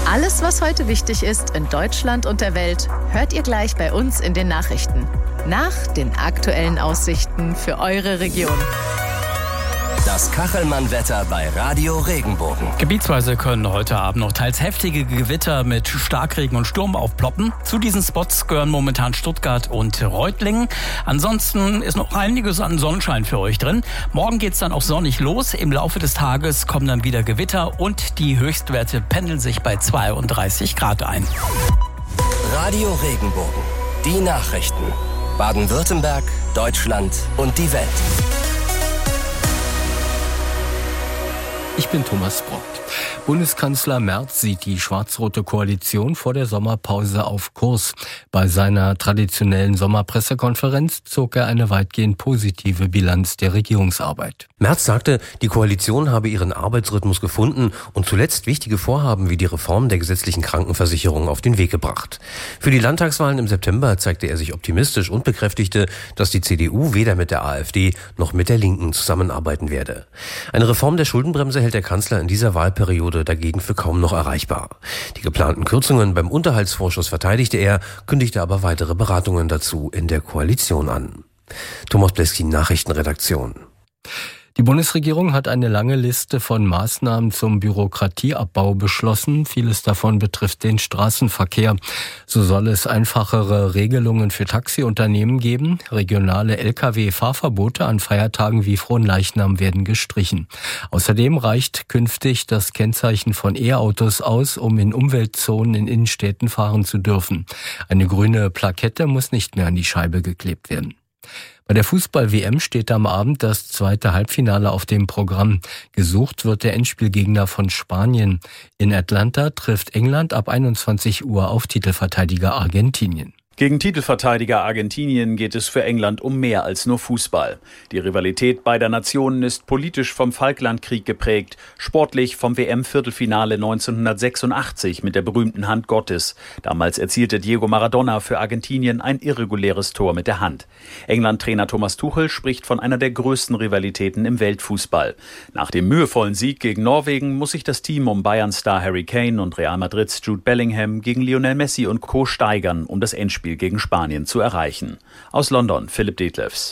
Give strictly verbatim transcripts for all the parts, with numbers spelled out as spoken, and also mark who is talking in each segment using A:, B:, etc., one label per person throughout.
A: Alles, was heute wichtig ist in Deutschland und der Welt, hört ihr gleich bei uns in den Nachrichten. Nach den aktuellen Aussichten für eure Region.
B: Das Kachelmann-Wetter bei Radio Regenbogen.
C: Gebietsweise können heute Abend noch teils heftige Gewitter mit Starkregen und Sturm aufploppen. Zu diesen Spots gehören momentan Stuttgart und Reutlingen. Ansonsten ist noch einiges an Sonnenschein für euch drin. Morgen geht's dann auch sonnig los. Im Laufe des Tages kommen dann wieder Gewitter und die Höchstwerte pendeln sich bei zweiunddreißig Grad ein.
B: Radio Regenbogen. Die Nachrichten. Baden-Württemberg, Deutschland und die Welt.
D: Ich bin Thomas Brockt. Bundeskanzler Merz sieht die schwarz-rote Koalition vor der Sommerpause auf Kurs. Bei seiner traditionellen Sommerpressekonferenz zog er eine weitgehend positive Bilanz der Regierungsarbeit.
E: Merz sagte, die Koalition habe ihren Arbeitsrhythmus gefunden und zuletzt wichtige Vorhaben wie die Reform der gesetzlichen Krankenversicherung auf den Weg gebracht. Für die Landtagswahlen im September zeigte er sich optimistisch und bekräftigte, dass die C D U weder mit der AfD noch mit der Linken zusammenarbeiten werde. Eine Reform der Schuldenbremse hält der Kanzler in dieser Wahlperiode dagegen für kaum noch erreichbar. Die geplanten Kürzungen beim Unterhaltsvorschuss verteidigte er, kündigte aber weitere Beratungen dazu in der Koalition an. Thomas Bleski, Nachrichtenredaktion.
D: Die Bundesregierung hat eine lange Liste von Maßnahmen zum Bürokratieabbau beschlossen. Vieles davon betrifft den Straßenverkehr. So soll es einfachere Regelungen für Taxiunternehmen geben. Regionale L K W-Fahrverbote an Feiertagen wie Fronleichnam werden gestrichen. Außerdem reicht künftig das Kennzeichen von E-Autos aus, um in Umweltzonen in Innenstädten fahren zu dürfen. Eine grüne Plakette muss nicht mehr an die Scheibe geklebt werden. Bei der Fußball-W M steht am Abend das zweite Halbfinale auf dem Programm. Gesucht wird der Endspielgegner von Spanien. In Atlanta trifft England ab einundzwanzig Uhr auf Titelverteidiger Argentinien.
F: Gegen Titelverteidiger Argentinien geht es für England um mehr als nur Fußball. Die Rivalität beider Nationen ist politisch vom Falklandkrieg geprägt, sportlich vom W M-Viertelfinale neunzehnhundertsechsundachtzig mit der berühmten Hand Gottes. Damals erzielte Diego Maradona für Argentinien ein irreguläres Tor mit der Hand. England-Trainer Thomas Tuchel spricht von einer der größten Rivalitäten im Weltfußball. Nach dem mühevollen Sieg gegen Norwegen muss sich das Team um Bayern-Star Harry Kane und Real Madrids Jude Bellingham gegen Lionel Messi und Co. steigern, um das Endspiel gegen Spanien zu erreichen. Aus London, Philipp Detlefs.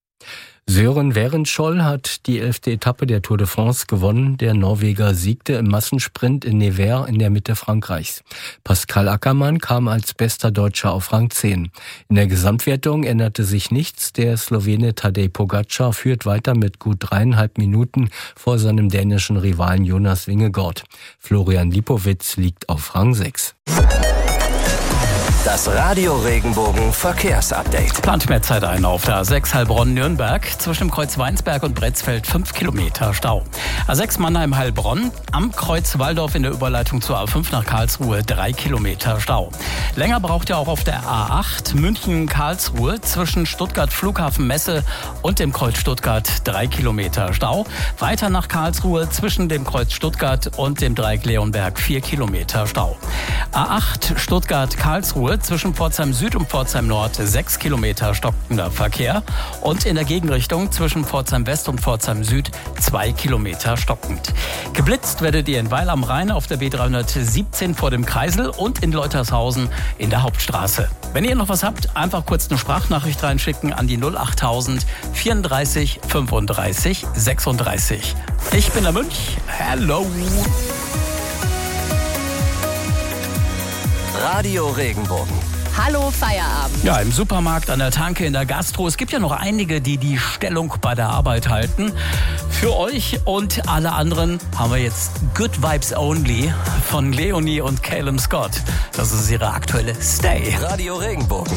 D: Sören Werenskiold hat die elfte Etappe der Tour de France gewonnen. Der Norweger siegte im Massensprint in Nevers in der Mitte Frankreichs. Pascal Ackermann kam als bester Deutscher auf Rang zehn. In der Gesamtwertung änderte sich nichts. Der Slowene Tadej Pogačar führt weiter mit gut dreieinhalb Minuten vor seinem dänischen Rivalen Jonas Vingegaard. Florian Lipowitz liegt auf Rang sechs.
B: Das Radio Regenbogen Verkehrsupdate.
C: Plant mehr Zeit ein auf der A sechs Heilbronn-Nürnberg. Zwischen dem Kreuz Weinsberg und Bretzfeld fünf Kilometer Stau. A sechs Mannheim-Heilbronn. Am Kreuz Walldorf in der Überleitung zur A fünf nach Karlsruhe drei Kilometer Stau. Länger braucht ihr auch auf der A acht München-Karlsruhe. Zwischen Stuttgart Flughafen Messe und dem Kreuz Stuttgart drei Kilometer Stau. Weiter nach Karlsruhe zwischen dem Kreuz Stuttgart und dem Dreieck Leonberg vier Kilometer Stau. A acht Stuttgart-Karlsruhe. Zwischen Pforzheim Süd und Pforzheim Nord sechs Kilometer stockender Verkehr. Und in der Gegenrichtung zwischen Pforzheim West und Pforzheim Süd zwei Kilometer stockend. Geblitzt werdet ihr in Weil am Rhein auf der B dreihundertsiebzehn vor dem Kreisel und in Leutershausen in der Hauptstraße. Wenn ihr noch was habt, einfach kurz eine Sprachnachricht reinschicken an die null achttausend vierunddreißig fünfunddreißig sechsunddreißig. Ich bin der Münch. Hello.
B: Radio Regenbogen.
A: Hallo Feierabend.
C: Ja, im Supermarkt, an der Tanke, in der Gastro. Es gibt ja noch einige, die die Stellung bei der Arbeit halten. Für euch und alle anderen haben wir jetzt Good Vibes Only von Leonie und Calum Scott. Das ist ihre aktuelle Stay.
B: Radio Regenbogen.